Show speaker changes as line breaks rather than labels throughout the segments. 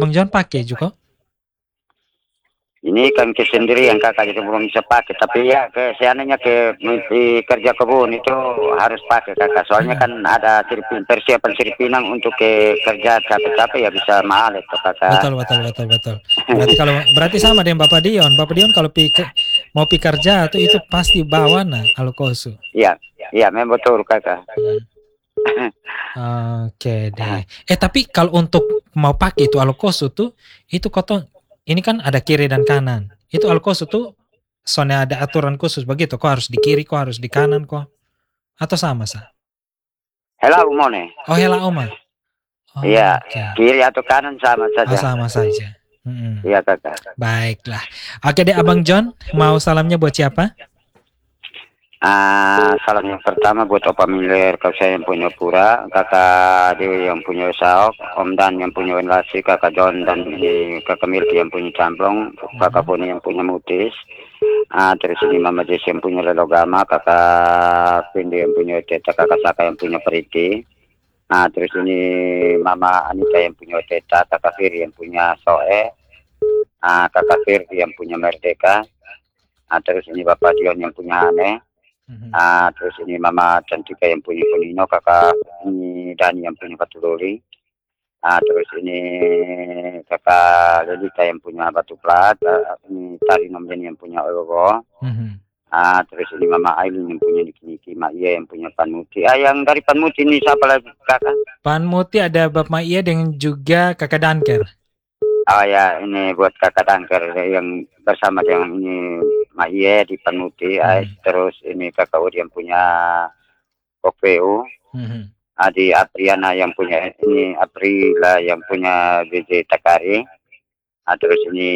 Abang John pakai juga?
Ini kan ke sendiri yang kakak itu belum bisa pakai, tapi ya ke seandainya ke di kerja kebun itu harus pakai kakak. Soalnya kan ada persiapan siripinang untuk ke kerja capek-capek ya bisa mahal itu kakak.
Betul. Berarti sama dengan Bapak Dion. Bapak Dion kalau mau pi kerja itu pasti bawa alkosu.
Iya, iya memang betul kakak.
Oke deh. Tapi kalau untuk mau pakai itu alkosu tuh, itu kotong ini kan ada kiri dan kanan. Itu alkosu tuh soalnya ada aturan khusus begitu. Kok harus di kiri, kok harus di kanan kok? Atau sama sah?
Hela umone.
Oh hela oma.
Iya,
Okay.
kiri atau kanan sama saja.
Sama saja.
Iya kakak.
Baiklah. Oke deh Abang John, mau salamnya buat siapa?
Salam yang pertama buat Opa Miller, kau saya yang punya Pura, kakak Dewi yang punya Saok, Om Dan yang punya Wenlasi, kakak John dan ini kakak Milky yang punya Camplong, kakak Puni yang punya Mutis, terus ini Mama Jess yang punya Lelogama, kakak Pindi yang punya Teta, kakak Saka yang punya Periti, terus ini Mama Anita yang punya Teta, kakak Firi yang punya Soe, kakak Firdi yang punya Merdeka, terus ini Bapak Dion yang punya Ane. Terus ini Mama Cantika yang punya Punino, kakak ini Dani yang punya Patuluri. Terus ini kakak Lelita yang punya Batu Plat, ini Tari Nomjen yang punya Ologo. Terus ini Mama Aileen yang punya Niki-Niki, Mak Iya yang punya Panmuti. Yang dari Panmuti ini siapa lagi kakak?
Panmuti ada Bapak Mak Iya dengan juga kakak Danker.
Ya ini buat kakak Danker yang bersama dengan ini Mak Iya di Panmuti. Terus ini kakak Udi yang punya OPU. Adi Apriana yang punya ini, Aprila yang punya BJ Takari. Terus ini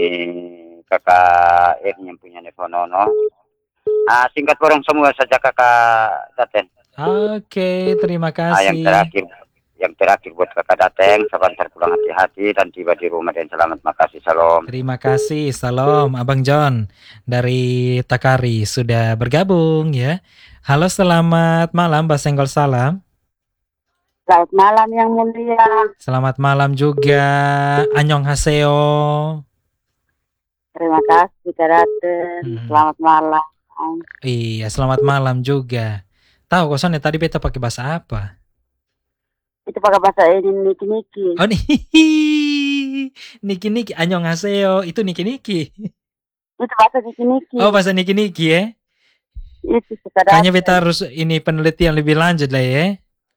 kakak Erni yang punya Nevonono. Singkat borong semua saja kakak Daten.
Oke, terima kasih.
Yang terakhir buat kakak Daten, sebentar pulang hati-hati dan tiba di rumah dan selamat. Makasih, salam.
Terima kasih, salam Abang John dari Takari sudah bergabung ya. Halo, selamat malam Mbak Senggol Salam.
Selamat malam yang mulia.
Selamat malam juga. Annyeonghaseyo.
Terima kasih Kak Daten. Selamat malam.
Iya, selamat malam juga. Tahu kosannya tadi beta pakai bahasa apa?
Itu pakai bahasa ini niki-niki.
Oh niki-niki. Annyeonghaseyo. Itu niki-niki.
Itu bahasa niki-niki.
Oh, bahasa niki-niki ya?
Itu Kak Daten.
Kayaknya beta harus ini penelitian lebih lanjut lah ya.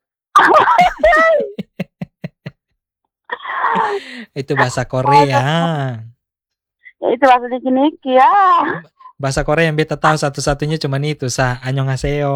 Itu bahasa Korea.
Itu bahasa niki-niki ya.
Bahasa Korea yang beta tahu satu-satunya cuma itu, annyeonghaseyo.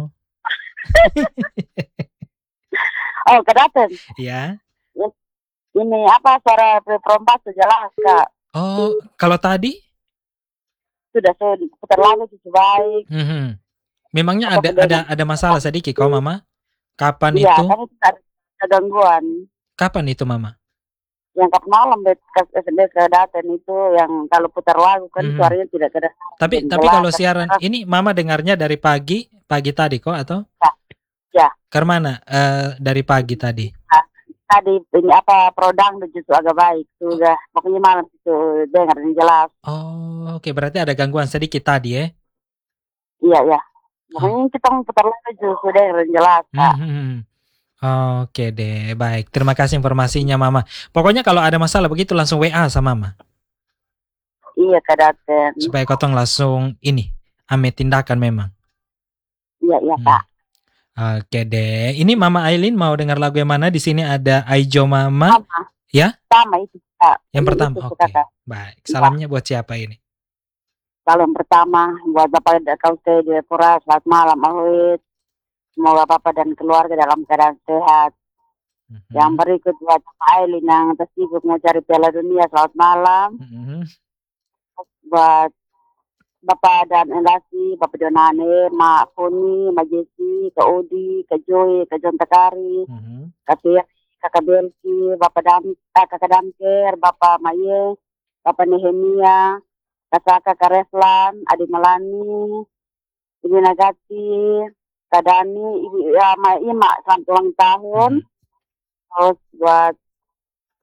Oh, Kak Daten.
Iya.
Ini apa suara perempat jelas Kak?
Oh, kalau tadi?
Sudah putar lagu itu baik.
Memangnya ada masalah sedikit kok Mama? Kapan
itu? Iya,
kan
ada gangguan.
Kapan itu Mama?
Yang kapan malam Kak Daten itu yang kalau putar lagu kan suaranya tidak ada.
Tapi kalau siaran ini Mama dengarnya dari pagi tadi kok atau?
Ya.
Karena dari pagi tadi.
Tadi ini apa Prodang justru agak baik sudah. Pokoknya malam itu dengar dengan jelas.
Oh, oke. Berarti ada gangguan sedikit tadi ya?
Iya. Pokoknya kita putar lagu justru dengar dengan jelas Kak.
Oke deh, baik. Terima kasih informasinya Mama. Pokoknya kalau ada masalah begitu langsung WA sama Mama.
Iya Kak Daten.
Supaya kotong langsung ambil tindakan memang.
Iya Kak.
Oke deh. Ini Mama Aileen mau dengar lagu yang mana? Di sini ada Aijo Mama.
Sama.
Ya?
Sama itu Kak.
Yang pertama. Oke. Baik. Salamnya buat siapa ini?
Salam pertama buat Bapak Kau di Pura. Selamat malam Ahwit. Semoga Bapak dan keluarga dalam keadaan sehat. Yang berikut buat Aileen yang tersibuk mau cari Piala Dunia. Selamat malam. Buat Bapak dan Elasi, Bapak Donane, Mak Funi, Mak Jesi, Kak Udi, Kak Joy, Kak John Takari, Kak Tiri, Kakak Belki, Kakak Damker, Bapak Maye, Bapak Nehemia, Kak Saka, Kak Reslan, Adi Malani, Ibu Nagati, Kak Dani, Ibu Ima, selamat ulang tahun. Terus buat